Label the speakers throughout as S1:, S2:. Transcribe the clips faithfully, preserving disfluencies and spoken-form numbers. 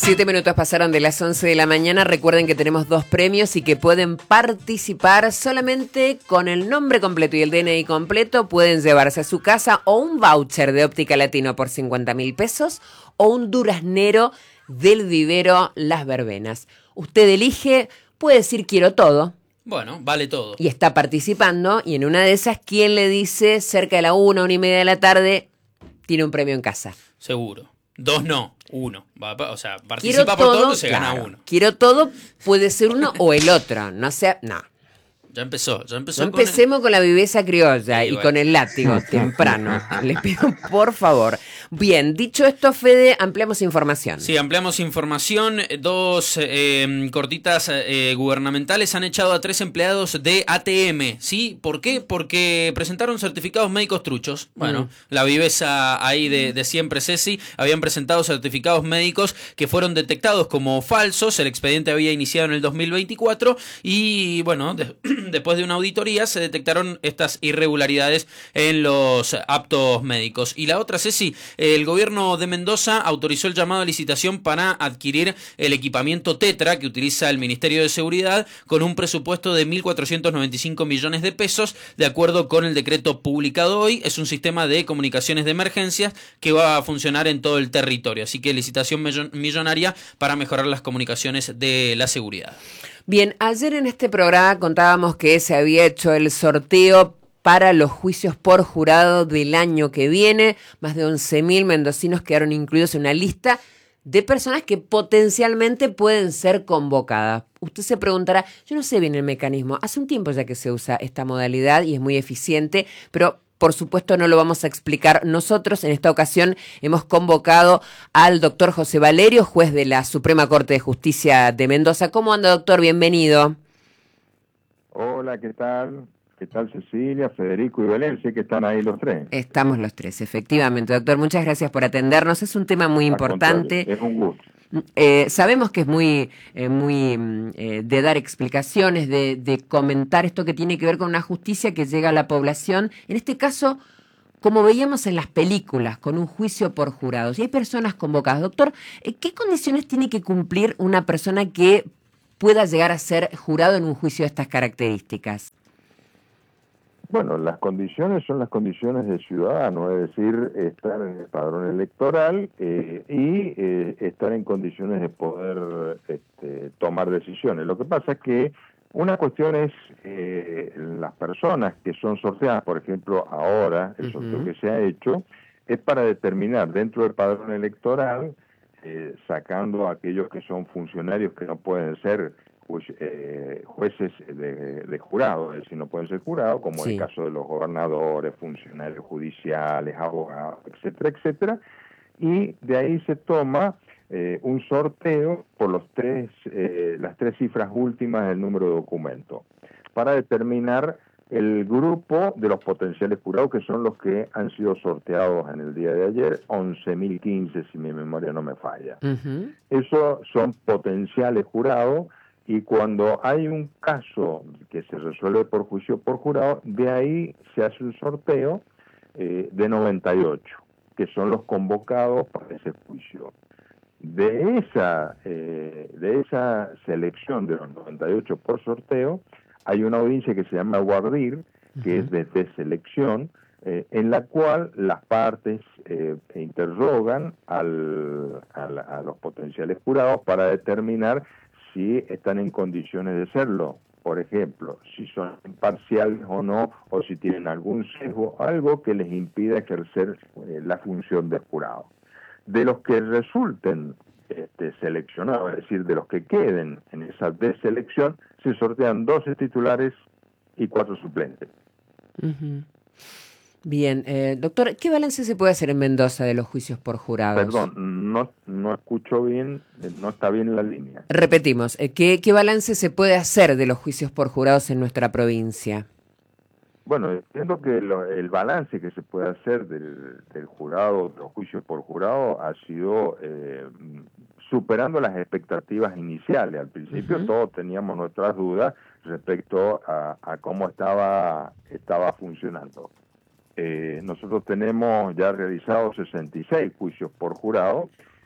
S1: Siete minutos pasaron de las once de la mañana. Recuerden que tenemos dos premios y que pueden participar solamente con el nombre completo y el D N I completo. Pueden llevarse a su casa o un voucher de Óptica Latino por cincuenta mil pesos o un duraznero del vivero Las Verbenas. Usted elige, puede decir quiero todo.
S2: Bueno, vale todo.
S1: Y está participando, y en una de esas, ¿quién le dice cerca de la una, una y media de la tarde, tiene un premio en casa?
S2: Seguro. Dos no, uno. O sea, participa
S1: Quiero
S2: por
S1: todo,
S2: todo, se
S1: claro.
S2: gana uno.
S1: Quiero todo, puede ser uno o el otro. No sea, no.
S2: Ya empezó, ya empezó.
S1: No
S2: con
S1: empecemos
S2: el...
S1: con la viveza criolla
S2: Sí,
S1: y
S2: bueno.
S1: con el látigo temprano. Le pido por favor. Bien, dicho esto, Fede, ampliamos información.
S2: Sí, ampliamos información. Dos eh, cortitas eh, gubernamentales han echado a tres empleados de A T M. ¿Sí? ¿Por qué? Porque presentaron certificados médicos truchos. Bueno, mm. la viveza ahí de, de siempre, Ceci. Habían presentado certificados médicos que fueron detectados como falsos. El expediente había iniciado en el dos mil veinticuatro y, bueno, de, después de una auditoría se detectaron estas irregularidades en los aptos médicos. Y la otra, Ceci, el gobierno de Mendoza autorizó el llamado a licitación para adquirir el equipamiento Tetra que utiliza el Ministerio de Seguridad con un presupuesto de mil cuatrocientos noventa y cinco millones de pesos, de acuerdo con el decreto publicado hoy. Es un sistema de comunicaciones de emergencias que va a funcionar en todo el territorio. Así que licitación millonaria para mejorar las comunicaciones de la seguridad.
S1: Bien, ayer en este programa contábamos que se había hecho el sorteo para los juicios por jurado del año que viene. Más de once mil mendocinos quedaron incluidos en una lista de personas que potencialmente pueden ser convocadas. Usted se preguntará, yo no sé bien el mecanismo. Hace un tiempo ya que se usa esta modalidad y es muy eficiente, pero por supuesto no lo vamos a explicar nosotros. En esta ocasión hemos convocado al doctor José Valerio, juez de la Suprema Corte de Justicia de Mendoza. ¿Cómo anda, doctor? Bienvenido.
S3: Hola, ¿qué tal? ¿Qué tal, Cecilia, Federico y Belén? Sé que están ahí los tres.
S1: Estamos los tres, efectivamente. Doctor, muchas gracias por atendernos. Es un tema muy importante.
S3: Es un gusto.
S1: Eh, sabemos que es muy, eh, muy eh, de dar explicaciones, de, de comentar esto que tiene que ver con una justicia que llega a la población. En este caso, como veíamos en las películas, con un juicio por jurados. Y hay personas convocadas. Doctor, ¿qué condiciones tiene que cumplir una persona que pueda llegar a ser jurado en un juicio de estas características?
S3: Bueno, las condiciones son las condiciones de ciudadano, es decir, estar en el padrón electoral eh, y eh, estar en condiciones de poder este, tomar decisiones. Lo que pasa es que una cuestión es eh, las personas que son sorteadas, por ejemplo, ahora, el sorteo uh-huh. que se ha hecho, es para determinar dentro del padrón electoral, eh, sacando a aquellos que son funcionarios que no pueden ser Pues, eh, jueces de, de jurado, es decir, no pueden ser jurados, como sí. en el caso de los gobernadores, funcionarios judiciales, abogados, etcétera, etcétera, y de ahí se toma eh, un sorteo por los tres, eh, las tres cifras últimas del número de documento, para determinar el grupo de los potenciales jurados, que son los que han sido sorteados en el día de ayer, once mil quince, si mi memoria no me falla. Uh-huh. Esos son potenciales jurados. Y cuando hay un caso que se resuelve por juicio por jurado, de ahí se hace un sorteo eh, de noventa y ocho, que son los convocados para ese juicio. De esa, eh, de esa selección de los noventa y ocho por sorteo, hay una audiencia que se llama guardir, que uh-huh. es de deselección, eh, en la cual las partes eh, interrogan al, al, a los potenciales jurados para determinar si están en condiciones de serlo, por ejemplo, si son imparciales o no, o si tienen algún sesgo, algo que les impida ejercer eh, la función de jurado. De los que resulten este, seleccionados, es decir, de los que queden en esa deselección, se sortean doce titulares y cuatro suplentes.
S1: Uh-huh. Bien, eh, doctor, ¿qué balance se puede hacer en Mendoza de los juicios por jurados?
S3: Perdón, no, no escucho bien, no está bien la línea.
S1: Repetimos, ¿qué, qué balance se puede hacer de los juicios por jurados en nuestra provincia?
S3: Bueno, entiendo que lo, el balance que se puede hacer del, del jurado, de los juicios por jurado, ha sido eh, superando las expectativas iniciales. Al principio uh-huh. todos teníamos nuestras dudas respecto a, a cómo estaba, estaba funcionando. Eh, nosotros tenemos ya realizados sesenta y seis juicios por jurado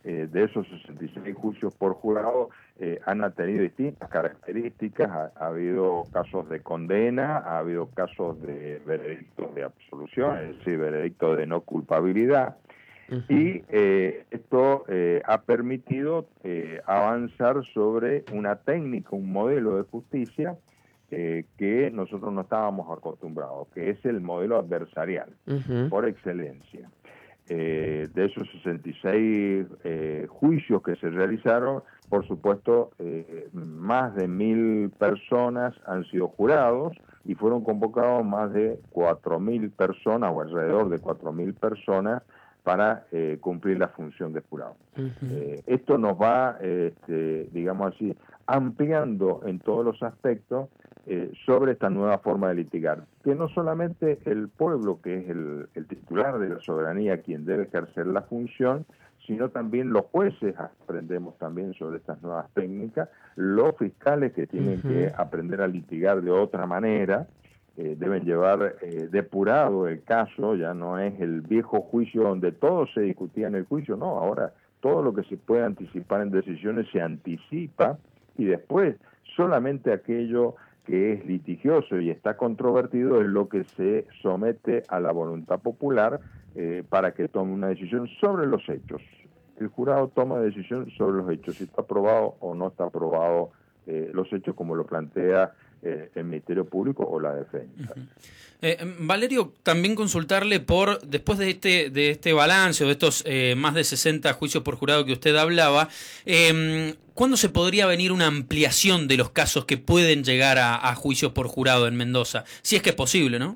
S3: eh, de esos sesenta y seis juicios por jurado eh, han tenido distintas características. Ha, ha habido casos de condena, ha habido casos de veredictos de absolución, es decir, veredictos de no culpabilidad. Uh-huh. Y eh, esto eh, ha permitido eh, avanzar sobre una técnica, un modelo de justicia eh, que nosotros no estábamos acostumbrados, que es el modelo adversarial, uh-huh. por excelencia. Eh, de esos sesenta y seis eh, juicios que se realizaron, por supuesto, eh, más de mil personas han sido jurados y fueron convocados más de cuatro mil personas o alrededor de cuatro mil personas para eh, cumplir la función de jurado. Uh-huh. Eh, esto nos va, este, digamos así, ampliando en todos los aspectos eh, sobre esta nueva forma de litigar, que no solamente el pueblo, que es el, el titular de la soberanía, quien debe ejercer la función, sino también los jueces aprendemos también sobre estas nuevas técnicas, los fiscales que tienen uh-huh. que aprender a litigar de otra manera, Eh, deben llevar eh, depurado el caso, ya no es el viejo juicio donde todo se discutía en el juicio, no, ahora todo lo que se puede anticipar en decisiones se anticipa y después solamente aquello que es litigioso y está controvertido es lo que se somete a la voluntad popular eh, para que tome una decisión sobre los hechos. El jurado toma decisión sobre los hechos, si está aprobado o no está aprobado eh, los hechos como lo plantea Eh, el Ministerio Público o la defensa.
S2: Uh-huh. eh, Valerio, también consultarle por, después de este de este balance o de estos eh, más de sesenta juicios por jurado que usted hablaba, eh, ¿cuándo se podría venir una ampliación de los casos que pueden llegar a, a juicios por jurado en Mendoza? Si es que es posible, ¿no?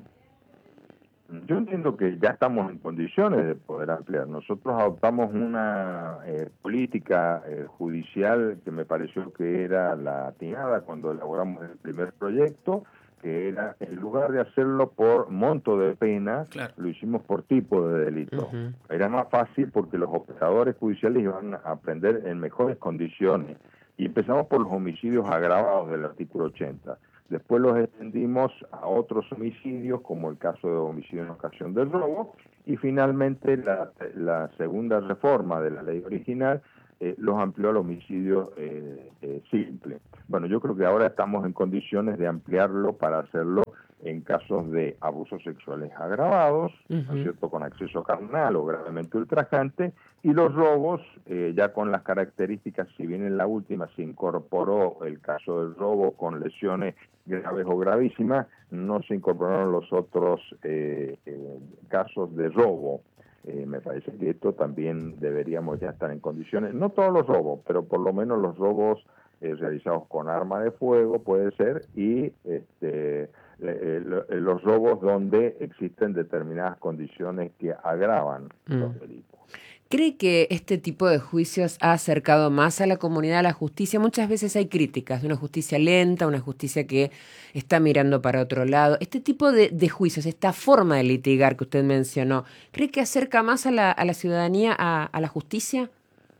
S3: Yo entiendo que ya estamos en condiciones de poder ampliar. Nosotros adoptamos una eh, política eh, judicial que me pareció que era la atinada cuando elaboramos el primer proyecto, que era, en lugar de hacerlo por monto de pena, claro, lo hicimos por tipo de delito. Uh-huh. Era más fácil porque los operadores judiciales iban a aprender en mejores condiciones. Y empezamos por los homicidios agravados del artículo ochenta. Después los extendimos a otros homicidios, como el caso de homicidio en ocasión del robo, y finalmente la, la segunda reforma de la ley original eh, los amplió al homicidio eh, eh, simple. Bueno, yo creo que ahora estamos en condiciones de ampliarlo para hacerlo en casos de abusos sexuales agravados, uh-huh, ¿no es cierto?, con acceso carnal o gravemente ultrajante, y los robos, eh, ya con las características, si bien en la última se incorporó el caso del robo con lesiones graves o gravísimas, no se incorporaron los otros eh, eh, casos de robo. Eh, me parece que esto también deberíamos ya estar en condiciones, no todos los robos, pero por lo menos los robos eh, realizados con arma de fuego puede ser, y este Eh, los robos donde existen determinadas condiciones que agravan mm. los delitos.
S1: ¿Cree que este tipo de juicios ha acercado más a la comunidad a la justicia? Muchas veces hay críticas de una justicia lenta, una justicia que está mirando para otro lado. Este tipo de, de juicios, esta forma de litigar que usted mencionó, ¿cree que acerca más a la, a la ciudadanía a, a la justicia?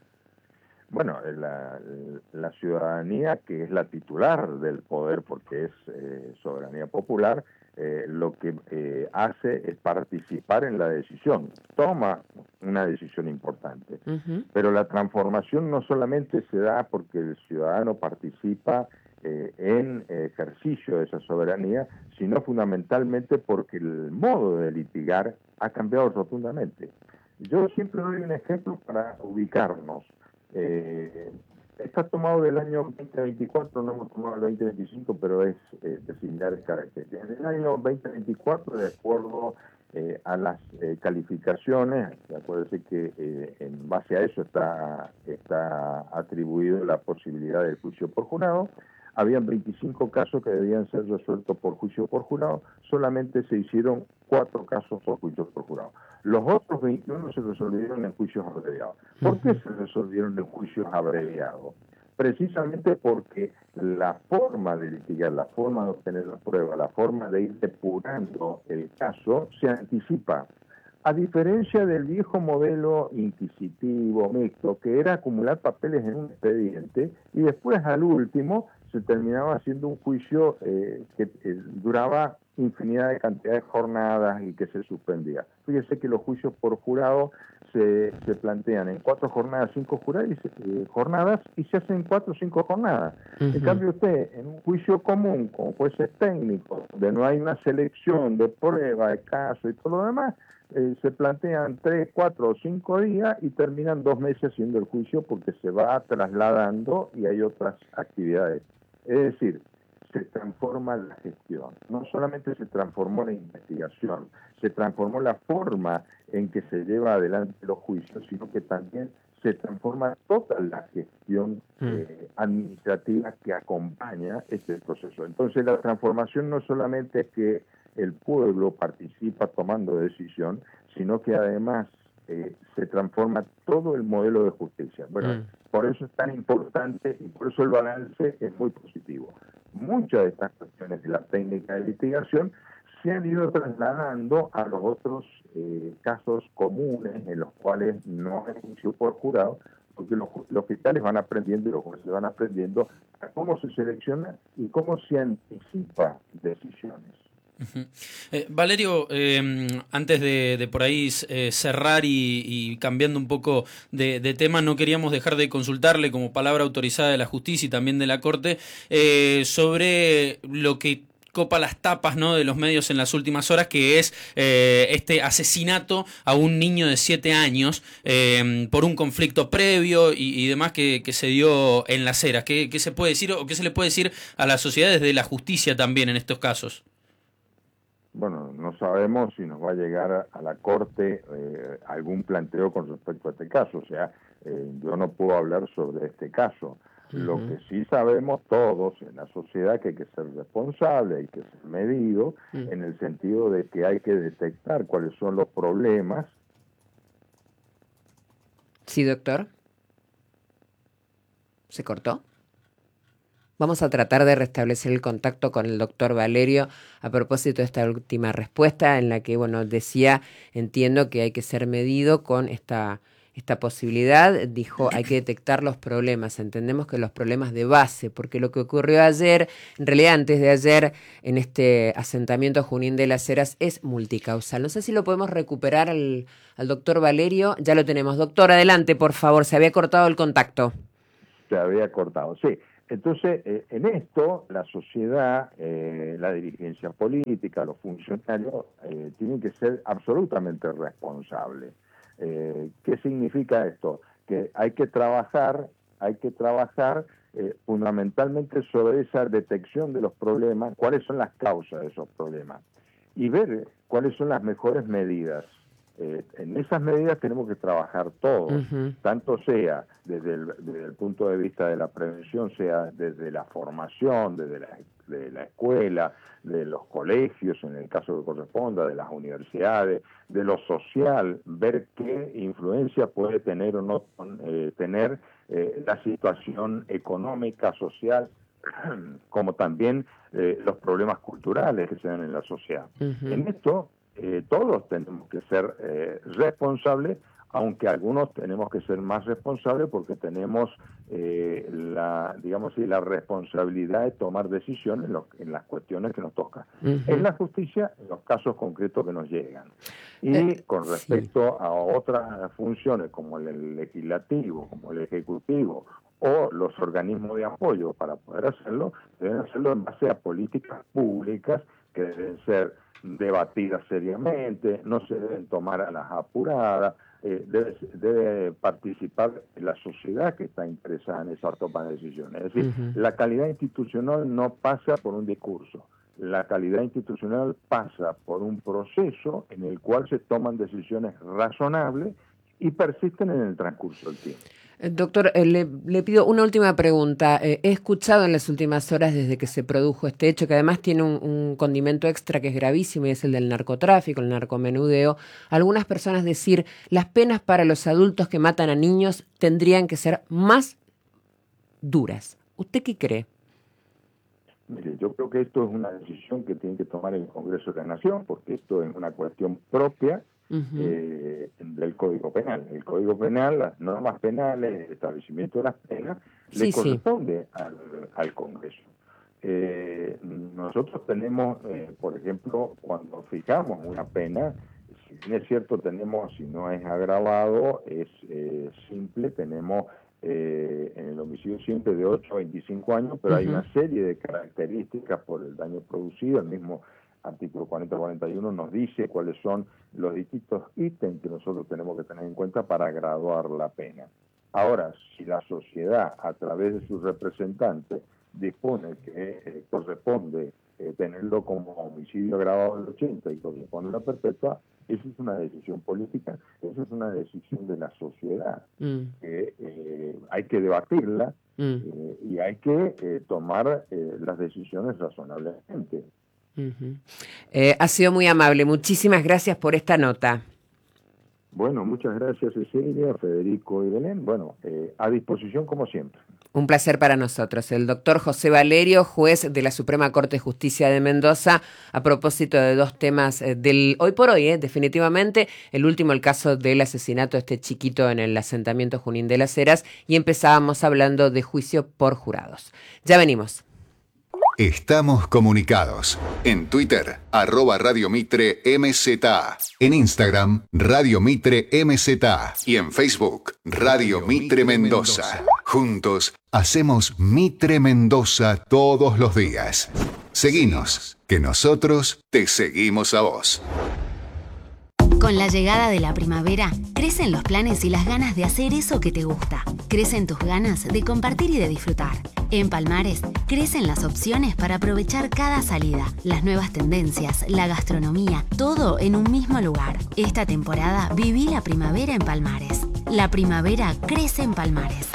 S3: Bueno, la, la ciudadanía, que es la titular del poder porque es eh, soberanía popular, eh, lo que eh, hace es participar en la decisión, toma una decisión importante. Uh-huh. Pero la transformación no solamente se da porque el ciudadano participa eh, en ejercicio de esa soberanía, sino fundamentalmente porque el modo de litigar ha cambiado rotundamente. Yo siempre doy un ejemplo para ubicarnos. Eh, está tomado del año veinte veinticuatro, no hemos tomado el veinte veinticinco, pero es eh, de similares características. En el año veinte veinticuatro, de acuerdo eh, a las eh, calificaciones, acuérdense que eh, en base a eso está, está atribuido la posibilidad del juicio por jurado. Habían veinticinco casos que debían ser resueltos por juicio por jurado, solamente se hicieron cuatro casos por juicio por jurado. Los otros veintiuno se resolvieron en juicios abreviados. ¿Por qué se resolvieron en juicios abreviados? Precisamente porque la forma de litigar, la forma de obtener la prueba, la forma de ir depurando el caso se anticipa. A diferencia del viejo modelo inquisitivo, mixto, que era acumular papeles en un expediente y después al último se terminaba haciendo un juicio eh, que eh, duraba infinidad de cantidad de jornadas y que se suspendía. Fíjese que los juicios por jurado se, se plantean en cuatro jornadas, cinco juradas, eh, jornadas y se hacen cuatro o cinco jornadas. Uh-huh. En cambio usted, en un juicio común, como jueces técnicos, donde no hay una selección de prueba, de caso y todo lo demás, eh, se plantean tres, cuatro o cinco días y terminan dos meses haciendo el juicio porque se va trasladando y hay otras actividades. Es decir, se transforma la gestión. No solamente se transformó la investigación, se transformó la forma en que se lleva adelante los juicios, sino que también se transforma toda la gestión eh, administrativa que acompaña este proceso. Entonces la transformación no solamente es que el pueblo participa tomando decisión, sino que además eh, se transforma todo el modelo de justicia. Bueno, mm. por eso es tan importante y por eso el balance es muy positivo. Muchas de estas cuestiones de la técnica de litigación se han ido trasladando a los otros eh, casos comunes en los cuales no hay juicio por jurado, porque los, los fiscales van aprendiendo y los jueces van aprendiendo a cómo se selecciona y cómo se anticipa decisiones.
S2: Uh-huh. eh, Valerio, eh, antes de, de por ahí eh, cerrar y, y cambiando un poco de, de tema, no queríamos dejar de consultarle como palabra autorizada de la justicia y también de la Corte eh, sobre lo que copa las tapas, ¿no?, de los medios en las últimas horas, que es eh, este asesinato a un niño de siete años eh, por un conflicto previo y, y demás que, que se dio en Las Heras. ¿Qué, qué se puede decir o qué se le puede decir a la sociedad desde la justicia también en estos casos?
S3: Bueno, no sabemos si nos va a llegar a la Corte eh, algún planteo con respecto a este caso. O sea, eh, yo no puedo hablar sobre este caso. Uh-huh. Lo que sí sabemos todos en la sociedad que hay que ser responsable, hay que ser medido, uh-huh. en el sentido de que hay que detectar cuáles son los problemas.
S1: Sí, doctor. ¿Se cortó? Vamos a tratar de restablecer el contacto con el doctor Valerio a propósito de esta última respuesta en la que, bueno, decía, entiendo que hay que ser medido con esta, esta posibilidad. Dijo, hay que detectar los problemas. Entendemos que los problemas de base, porque lo que ocurrió ayer, en realidad antes de ayer, en este asentamiento Junín de las Heras, es multicausal. No sé si lo podemos recuperar al, al doctor Valerio. Ya lo tenemos. Doctor, adelante, por favor. Se había cortado el contacto.
S3: Se había cortado, sí. Entonces, eh, en esto, la sociedad, eh, la dirigencia política, los funcionarios, eh, tienen que ser absolutamente responsables. Eh, ¿Qué significa esto? Que hay que trabajar, hay que trabajar eh, fundamentalmente sobre esa detección de los problemas, cuáles son las causas de esos problemas, y ver cuáles son las mejores medidas. Eh, en esas medidas tenemos que trabajar todos, uh-huh. tanto sea desde el, desde el punto de vista de la prevención, sea desde la formación, desde la, de la escuela, de los colegios, en el caso que corresponda, de las universidades, de lo social, ver qué influencia puede tener o no eh, tener eh, la situación económica, social, como también eh, los problemas culturales que se dan en la sociedad. Uh-huh. En esto, Eh, todos tenemos que ser eh, responsables, aunque algunos tenemos que ser más responsables porque tenemos eh, la, digamos así, la responsabilidad de tomar decisiones en, lo, en las cuestiones que nos tocan. Uh-huh. En la justicia, en los casos concretos que nos llegan. Y eh, con respecto sí. a otras funciones como el legislativo, como el ejecutivo, o los organismos de apoyo para poder hacerlo, deben hacerlo en base a políticas públicas que deben ser debatidas seriamente, no se deben tomar a las apuradas, eh, debe, debe participar la sociedad que está interesada en esa toma de decisiones. Es decir, uh-huh. la calidad institucional no pasa por un discurso, la calidad institucional pasa por un proceso en el cual se toman decisiones razonables y persisten en el transcurso del tiempo.
S1: Doctor, eh, le, le pido una última pregunta. Eh, he escuchado en las últimas horas desde que se produjo este hecho, que además tiene un, un condimento extra que es gravísimo y es el del narcotráfico, el narcomenudeo, algunas personas decir las penas para los adultos que matan a niños tendrían que ser más duras. ¿Usted qué cree?
S3: Mire, yo creo que esto es una decisión que tiene que tomar el Congreso de la Nación, porque esto es una cuestión propia Uh-huh. eh, del Código Penal. El Código Penal, las normas penales, el establecimiento de las penas, sí, le corresponde sí. al, al Congreso. Eh, nosotros tenemos, eh, por ejemplo, cuando fijamos una pena, si bien es cierto, tenemos, si no es agravado, es eh, simple, tenemos eh, en el homicidio simple de ocho a veinticinco años, pero uh-huh. hay una serie de características por el daño producido. El mismo artículo cuarenta cuarenta y uno nos dice cuáles son los distintos ítems que nosotros tenemos que tener en cuenta para graduar la pena. Ahora, si la sociedad, a través de sus representantes, dispone que eh, corresponde eh, tenerlo como homicidio agravado del ochenta y corresponde a la perpetua, eso es una decisión política, eso es una decisión de la sociedad, mm. que eh, hay que debatirla mm. eh, y hay que eh, tomar eh, las decisiones razonablemente.
S1: Uh-huh. Eh, ha sido muy amable, muchísimas gracias por esta nota.
S3: Bueno, muchas gracias Cecilia, Federico y Belén. Bueno, eh, a disposición como siempre.
S1: Un placer para nosotros. El doctor José Valerio, juez de la Suprema Corte de Justicia de Mendoza, a propósito de dos temas eh, del hoy por hoy, eh, definitivamente. El último, el caso del asesinato de este chiquito en el asentamiento Junín de las Heras, y empezábamos hablando de juicio por jurados. Ya venimos.
S4: Estamos comunicados. En Twitter, arroba Radio Mitre M Z A. En Instagram, Radio Mitre M Z A. Y en Facebook, Radio Mitre Mendoza. Juntos, hacemos Mitre Mendoza todos los días. Seguinos, que nosotros te seguimos a vos.
S5: Con la llegada de la primavera, crecen los planes y las ganas de hacer eso que te gusta. Crecen tus ganas de compartir y de disfrutar. En Palmares, crecen las opciones para aprovechar cada salida, las nuevas tendencias, la gastronomía, todo en un mismo lugar. Esta temporada viví la primavera en Palmares. La primavera crece en Palmares.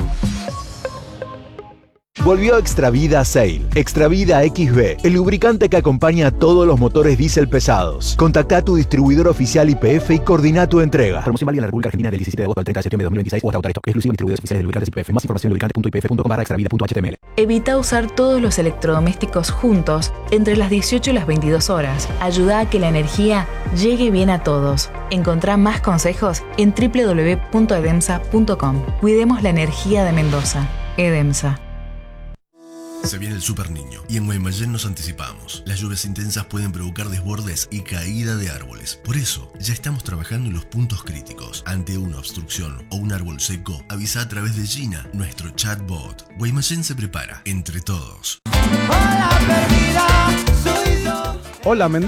S6: Volvió Extravida Sail. Extravida X B, el lubricante que acompaña a todos los motores diésel pesados. Contacta a tu distribuidor oficial Y P F y coordina tu entrega. Promoción válida en la República Argentina del diecisiete de agosto al treinta de septiembre de dos mil veintiséis o hasta autorizado. Exclusivo distribuidores oficiales de lubricantes Y P F. Más información en lubricante punto i p f punto com barra extravida punto h t m l.
S7: Evita usar todos los electrodomésticos juntos entre las dieciocho y las veintidós horas. Ayuda a que la energía llegue bien a todos. Encontrá más consejos en doble u doble u doble u punto edemsa punto com. Cuidemos la energía de Mendoza. Edemsa.
S8: Se viene el Super Niño y en Guaymallén nos anticipamos. Las lluvias intensas pueden provocar desbordes y caída de árboles. Por eso, ya estamos trabajando en los puntos críticos. Ante una obstrucción o un árbol seco, avisa a través de Gina, nuestro chatbot. Guaymallén se prepara, entre todos.
S9: Hola, perdida, soy yo. Hola, Mendoza.